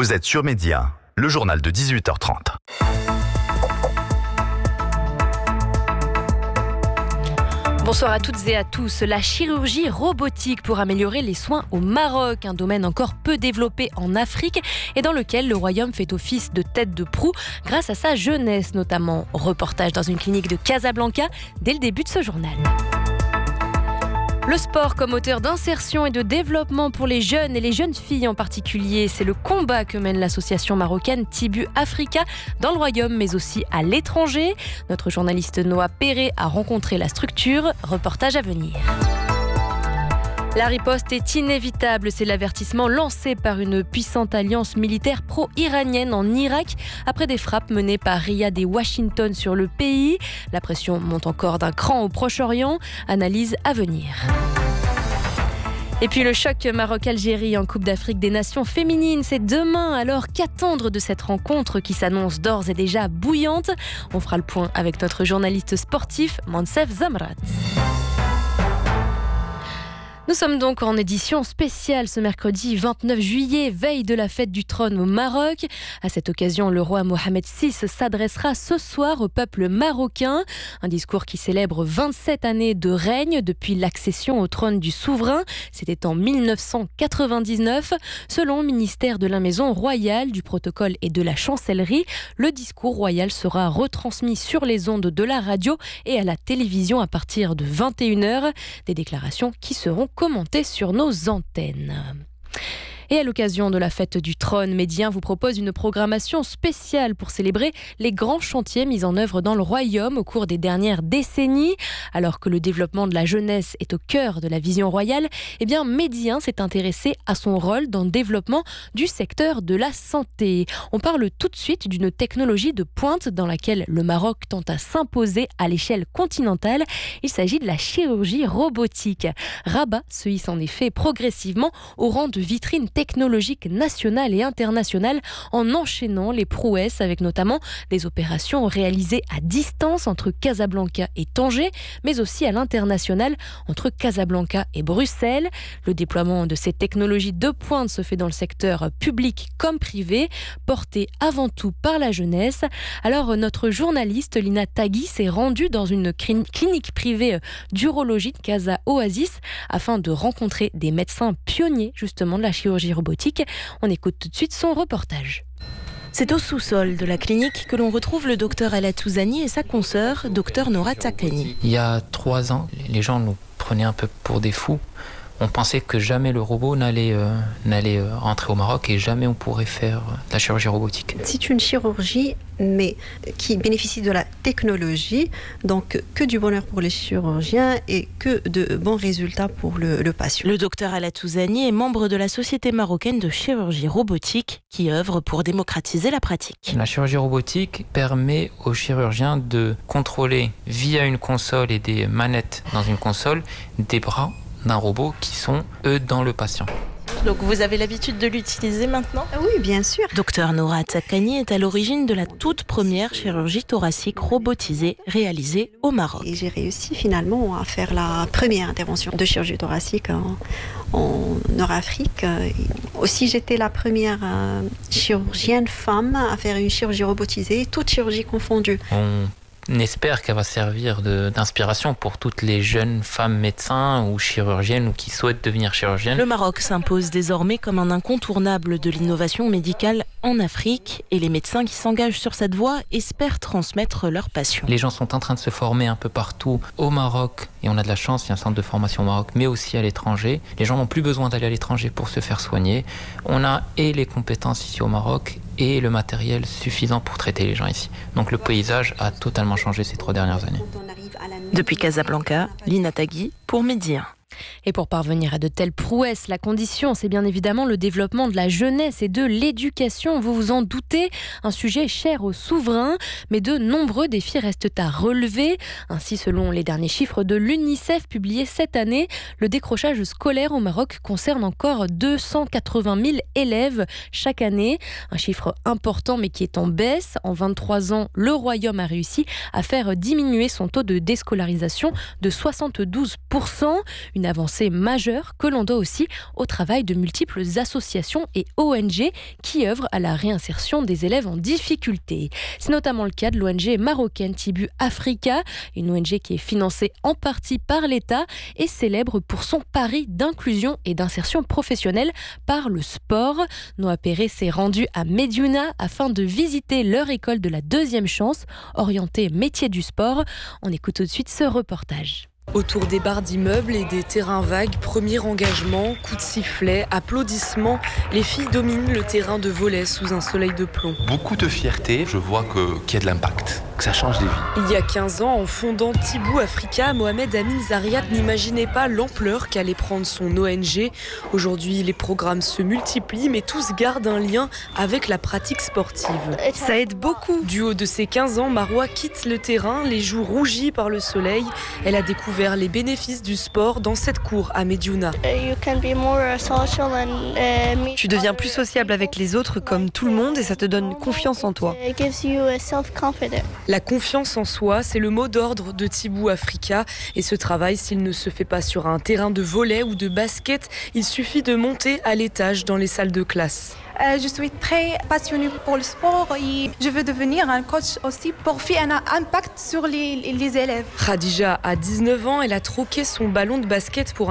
Vous êtes sur Média, le journal de 18h30. Bonsoir à toutes et à tous. La chirurgie robotique pour améliorer les soins au Maroc, un domaine encore peu développé en Afrique et dans lequel le royaume fait office de tête de proue grâce à sa jeunesse notamment. Reportage dans une clinique de Casablanca dès le début de ce journal. Le sport comme moteur d'insertion et de développement pour les jeunes et les jeunes filles en particulier, c'est le combat que mène l'association marocaine Tibu Africa dans le royaume mais aussi à l'étranger. Notre journaliste Noah Perret a rencontré la structure. Reportage à venir. La riposte est inévitable, c'est l'avertissement lancé par une puissante alliance militaire pro-iranienne en Irak après des frappes menées par Riyad et Washington sur le pays. La pression monte encore d'un cran au Proche-Orient. Analyse à venir. Et puis le choc Maroc-Algérie en Coupe d'Afrique des Nations féminines, c'est demain. Alors qu'attendre de cette rencontre qui s'annonce d'ores et déjà bouillante? On fera le point avec notre journaliste sportif Mansef Zamrat. Nous sommes donc en édition spéciale ce mercredi 29 juillet, veille de la fête du trône au Maroc. À cette occasion, le roi Mohamed VI s'adressera ce soir au peuple marocain. Un discours qui célèbre 27 années de règne depuis l'accession au trône du souverain. C'était en 1999. Selon le ministère de la Maison royale, du protocole et de la chancellerie, le discours royal sera retransmis sur les ondes de la radio et à la télévision à partir de 21h. Des déclarations qui seront commentées sur nos antennes. Et à l'occasion de la fête du trône, Média vous propose une programmation spéciale pour célébrer les grands chantiers mis en œuvre dans le royaume au cours des dernières décennies. Alors que le développement de la jeunesse est au cœur de la vision royale, Média s'est intéressé à son rôle dans le développement du secteur de la santé. On parle tout de suite d'une technologie de pointe dans laquelle le Maroc tente à s'imposer à l'échelle continentale. Il s'agit de la chirurgie robotique. Rabat se hisse en effet progressivement au rang de vitrine technologique nationale et internationale en enchaînant les prouesses avec notamment des opérations réalisées à distance entre Casablanca et Tanger, mais aussi à l'international entre Casablanca et Bruxelles. Le déploiement de ces technologies de pointe se fait dans le secteur public comme privé, porté avant tout par la jeunesse. Alors notre journaliste Lina Tagui s'est rendue dans une clinique privée d'urologie de Casa Oasis afin de rencontrer des médecins pionniers justement de la chirurgie robotique. On écoute tout de suite son reportage. C'est au sous-sol de la clinique que l'on retrouve le docteur Ala Touzani et sa consoeur, docteur Nora Takani. Il y a 3 ans, les gens nous prenaient un peu pour des fous. On pensait que jamais le robot n'allait rentrer au Maroc et jamais on pourrait faire de la chirurgie robotique. C'est une chirurgie, mais qui bénéficie de la technologie, donc que du bonheur pour les chirurgiens et que de bons résultats pour le patient. Le docteur Ala Touzani est membre de la Société marocaine de chirurgie robotique qui œuvre pour démocratiser la pratique. La chirurgie robotique permet aux chirurgiens de contrôler via une console et des manettes dans une console des bras d'un robot qui sont, eux, dans le patient. Donc vous avez l'habitude de l'utiliser maintenant ? Oui, bien sûr. Docteur Nora Takani est à l'origine de la toute première chirurgie thoracique robotisée réalisée au Maroc. Et j'ai réussi finalement à faire la première intervention de chirurgie thoracique en Nord-Afrique. Aussi, j'étais la première chirurgienne femme à faire une chirurgie robotisée, toute chirurgie confondue. On espère qu'elle va servir d'inspiration pour toutes les jeunes femmes médecins ou chirurgiennes ou qui souhaitent devenir chirurgiennes. Le Maroc s'impose désormais comme un incontournable de l'innovation médicale en Afrique et les médecins qui s'engagent sur cette voie espèrent transmettre leur passion. Les gens sont en train de se former un peu partout au Maroc et on a de la chance, il y a un centre de formation au Maroc mais aussi à l'étranger. Les gens n'ont plus besoin d'aller à l'étranger pour se faire soigner. On a et les compétences ici au Maroc et le matériel suffisant pour traiter les gens ici. Donc le paysage a totalement changé ces 3 dernières années. Depuis Casablanca, Lina Tagui pour Média. Et pour parvenir à de telles prouesses, la condition, c'est bien évidemment le développement de la jeunesse et de l'éducation. Vous vous en doutez, un sujet cher aux souverains, mais de nombreux défis restent à relever. Ainsi, selon les derniers chiffres de l'UNICEF publiés cette année, le décrochage scolaire au Maroc concerne encore 280 000 élèves chaque année. Un chiffre important, mais qui est en baisse. En 23 ans, le Royaume a réussi à faire diminuer son taux de déscolarisation de 72%. Une Une avancée majeure que l'on doit aussi au travail de multiples associations et ONG qui œuvrent à la réinsertion des élèves en difficulté. C'est notamment le cas de l'ONG marocaine Tibu Africa, une ONG qui est financée en partie par l'État et célèbre pour son pari d'inclusion et d'insertion professionnelle par le sport. Noah Perret s'est rendu à Médiouna afin de visiter leur école de la deuxième chance, orientée métier du sport. On écoute tout de suite ce reportage. Autour des barres d'immeubles et des terrains vagues, premier engagement, coup de sifflet, applaudissements, les filles dominent le terrain de volley sous un soleil de plomb. Beaucoup de fierté, je vois qu'il y a de l'impact, que ça change des vies. Il y a 15 ans, en fondant Tibu Africa, Mohamed Amin Zariat n'imaginait pas l'ampleur qu'allait prendre son ONG. Aujourd'hui, les programmes se multiplient, mais tous gardent un lien avec la pratique sportive. Ça aide beaucoup. Du haut de ses 15 ans, Maroua quitte le terrain, les joues rougies par le soleil. Elle a découvert les bénéfices du sport dans cette cour à Médiouna. Tu deviens plus sociable avec les autres comme tout le monde et ça te donne confiance en toi. La confiance en soi, c'est le mot d'ordre de Tibu Africa. Et ce travail, s'il ne se fait pas sur un terrain de volley ou de basket, il suffit de monter à l'étage dans les salles de classe. Je suis très passionnée pour le sport et je veux devenir un coach aussi pour faire un impact sur les élèves. Khadija a 19 ans, elle a troqué son ballon de basket pour